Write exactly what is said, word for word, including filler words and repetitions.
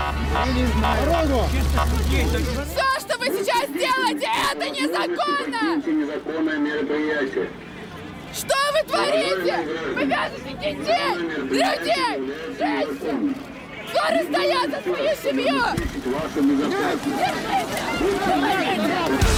Все, что вы сейчас делаете, это незаконно! Незаконное мероприятие. Что вы творите? Вы вяжете детей, людей, женщин! Скоро стоят за свою семью! Вашу безопасность. Держите! Говорите!